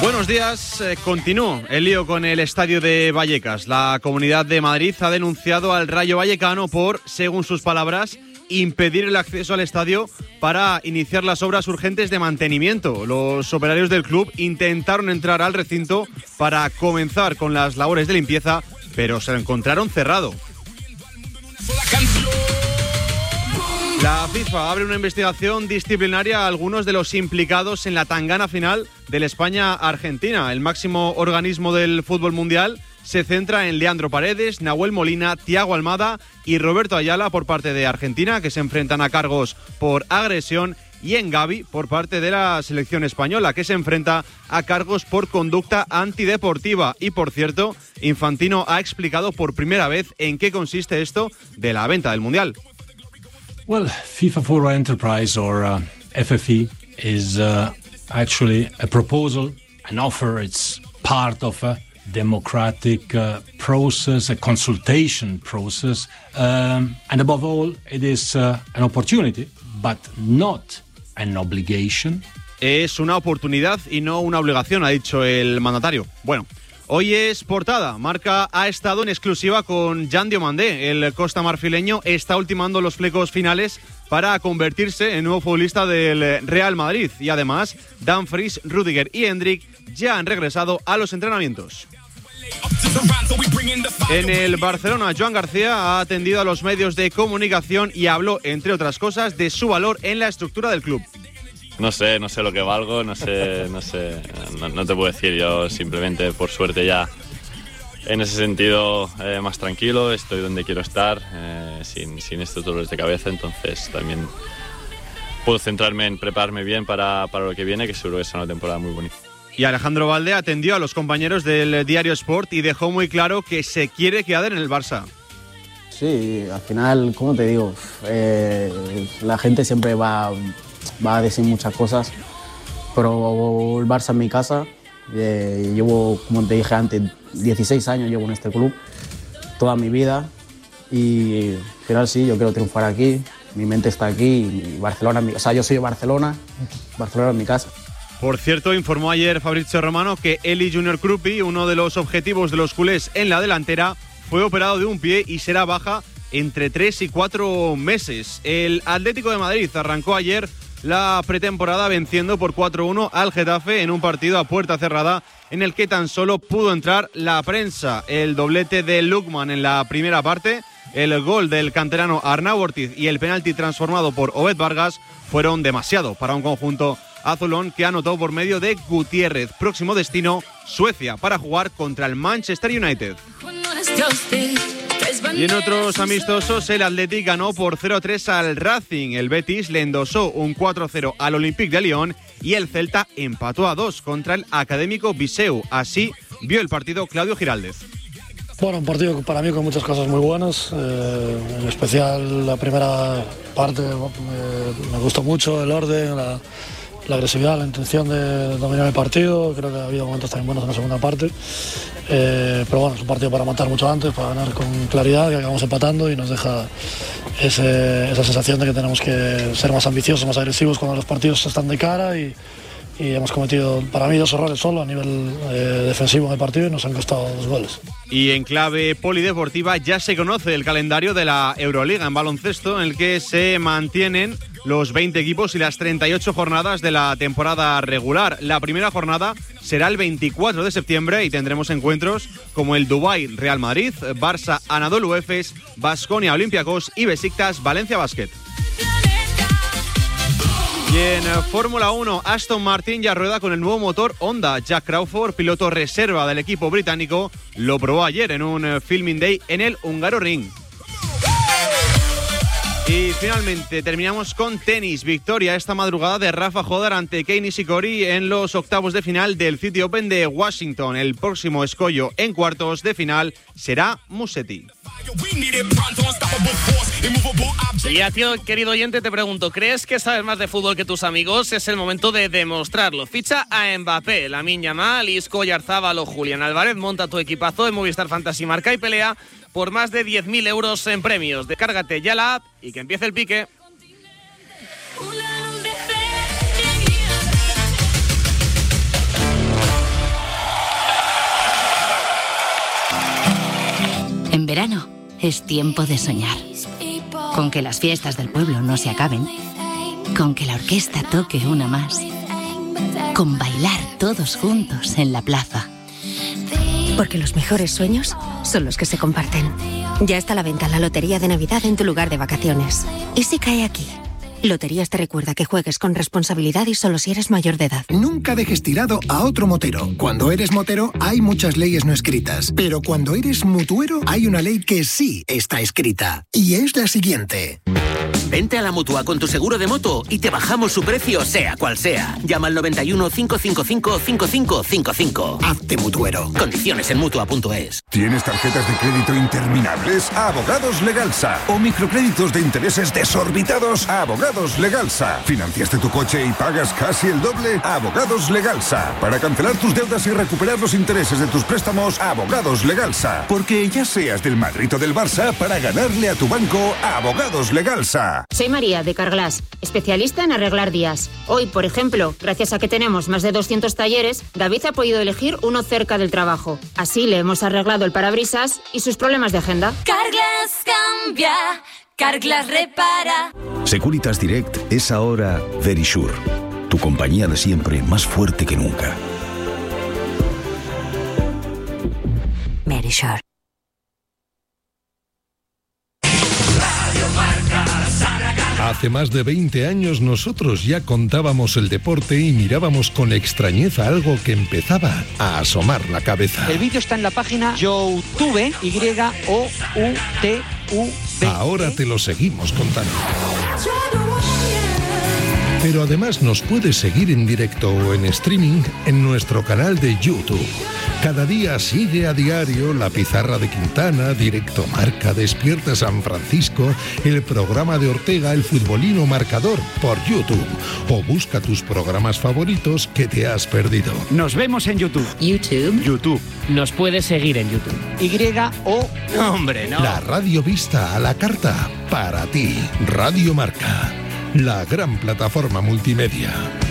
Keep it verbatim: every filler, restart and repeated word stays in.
Buenos días, eh, continúo el lío con el estadio de Vallecas. La Comunidad de Madrid ha denunciado al Rayo Vallecano por, según sus palabras, impedir el acceso al estadio para iniciar las obras urgentes de mantenimiento. Los operarios del club intentaron entrar al recinto para comenzar con las labores de limpieza, pero se lo encontraron cerrado. La FIFA abre una investigación disciplinaria a algunos de los implicados en la tangana final del España-Argentina. El máximo organismo del fútbol mundial se centra en Leandro Paredes, Nahuel Molina, Thiago Almada y Roberto Ayala por parte de Argentina, que se enfrentan a cargos por agresión, y en Gavi por parte de la selección española, que se enfrenta a cargos por conducta antideportiva. Y por cierto, Infantino ha explicado por primera vez en qué consiste esto de la venta del Mundial. Well, FIFA for Enterprise, or uh, F F E, is uh, actually a proposal, an offer. It's part of a democratic uh, process, a consultation process, um, and above all, it is uh, an opportunity, but not an obligation. Es una oportunidad y no una obligación, ha dicho el mandatario. Bueno, hoy es portada. Marca ha estado en exclusiva con Jan Diomandé. El costamarfileño está ultimando los flecos finales para convertirse en nuevo futbolista del Real Madrid. Y además, Dumfries, Rüdiger y Hendrik ya han regresado a los entrenamientos. En el Barcelona, Joan García ha atendido a los medios de comunicación y habló, entre otras cosas, de su valor en la estructura del club. No sé, no sé lo que valgo, no sé, no sé, no, no te puedo decir. Yo simplemente, por suerte, ya en ese sentido eh, más tranquilo, estoy donde quiero estar, eh, sin, sin estos dolores de cabeza, entonces también puedo centrarme en prepararme bien para, para lo que viene, que seguro que será una temporada muy bonita. Y Alejandro Valde atendió a los compañeros del Diario Sport y dejó muy claro que se quiere quedar en el Barça. Sí, al final, ¿cómo te digo? Eh, la gente siempre va... va a decir muchas cosas, pero el Barça es mi casa. Eh, llevo, como te dije antes, dieciséis años llevo en este club, toda mi vida, y al final sí, yo quiero triunfar aquí, mi mente está aquí, y Barcelona, o sea, yo soy de Barcelona, Barcelona es mi casa. Por cierto, informó ayer Fabrizio Romano que Eli Junior Krupi, uno de los objetivos de los culés en la delantera, fue operado de un pie y será baja entre tres y cuatro meses. El Atlético de Madrid arrancó ayer la pretemporada venciendo por cuatro uno al Getafe en un partido a puerta cerrada en el que tan solo pudo entrar la prensa. El doblete de Lukman en la primera parte, el gol del canterano Arnau Ortiz y el penalti transformado por Obed Vargas fueron demasiado para un conjunto azulón que anotó por medio de Gutiérrez. Próximo destino, Suecia, para jugar contra el Manchester United. Y en otros amistosos, el Athletic ganó por cero a tres al Racing. El Betis le endosó un cuatro a cero al Olympique de Lyon y el Celta empató a dos contra el Académico Viseu. Así vio el partido Claudio Giraldez. Bueno, un partido para mí con muchas cosas muy buenas, eh, en especial la primera parte eh, me gustó mucho, el orden, la, la agresividad, la intención de dominar el partido. Creo que ha habido momentos también buenos en la segunda parte, eh, pero bueno, es un partido para matar mucho antes, para ganar con claridad, que acabamos empatando y nos deja ese, esa sensación de que tenemos que ser más ambiciosos, más agresivos cuando los partidos están de cara, y, y hemos cometido para mí dos errores solo a nivel eh, defensivo en el partido y nos han costado dos goles. Y en clave polideportiva ya se conoce el calendario de la Euroliga en baloncesto, en el que se mantienen los veinte equipos y las treinta y ocho jornadas de la temporada regular. La primera jornada será el veinticuatro de septiembre y tendremos encuentros como el Dubái Real Madrid, Barça Anadolu Efes, Baskonia Olympiacos y Besiktas Valencia Basket. Y en Fórmula uno, Aston Martin ya rueda con el nuevo motor Honda. Jack Crawford, piloto reserva del equipo británico, lo probó ayer en un filming day en el Hungaroring. Y finalmente terminamos con tenis. Victoria esta madrugada de Rafa Jodar ante Kei Nishikori en los octavos de final del City Open de Washington. El próximo escollo en cuartos de final será Musetti. Y a ti, querido oyente, te pregunto, ¿crees que sabes más de fútbol que tus amigos? Es el momento de demostrarlo. Ficha a Mbappé, Lamine Yamal, Isco, Oyarzabal o Julián Álvarez. Monta tu equipazo en Movistar Fantasy, marca y pelea por más de diez mil euros en premios. Descárgate ya la app y que empiece el pique. verano es tiempo de soñar. Con que las fiestas del pueblo no se acaben. Con que la orquesta toque una más. Con bailar todos juntos en la plaza. Porque los mejores sueños son los que se comparten. Ya está a la venta la Lotería de Navidad en tu lugar de vacaciones. ¿Y si cae aquí? Loterías te recuerda que juegues con responsabilidad y solo si eres mayor de edad. Nunca dejes tirado a otro motero. Cuando eres motero hay muchas leyes no escritas, pero cuando eres mutuero hay una ley que sí está escrita. Y es la siguiente. Vente a la Mutua con tu seguro de moto y te bajamos su precio sea cual sea. Llama al noventa y uno, cinco cinco cinco, cinco cinco cinco cinco. Hazte mutuero. Condiciones en mutua punto es. ¿Tienes tarjetas de crédito interminables? Abogados Legalsa. ¿O microcréditos de intereses desorbitados? Abogados Legalsa. ¿Financiaste tu coche y pagas casi el doble? Abogados Legalsa. Para cancelar tus deudas y recuperar los intereses de tus préstamos, Abogados Legalsa. Porque ya seas del Madrid o del Barça, para ganarle a tu banco, Abogados Legalsa. Soy María, de Carglass, especialista en arreglar días. Hoy, por ejemplo, gracias a que tenemos más de doscientos talleres, David ha podido elegir uno cerca del trabajo. Así le hemos arreglado el parabrisas y sus problemas de agenda. Carglass cambia, Carglass repara. Securitas Direct es ahora Verisure, tu compañía de siempre más fuerte que nunca. Verisure. Hace más de veinte años nosotros ya contábamos el deporte y mirábamos con extrañeza algo que empezaba a asomar la cabeza. El vídeo está en la página YouTube, Y O U T U B. Ahora te lo seguimos contando. Pero además nos puedes seguir en directo o en streaming en nuestro canal de YouTube. Cada día sigue a diario La Pizarra de Quintana, Directo Marca, Despierta San Francisco, el programa de Ortega, El Futbolino Marcador, por YouTube. O busca tus programas favoritos que te has perdido. Nos vemos en YouTube. YouTube. YouTube. Nos puedes seguir en YouTube. Y O... Hombre, no. La radio vista a la carta, para ti. Radio Marca. La gran plataforma multimedia.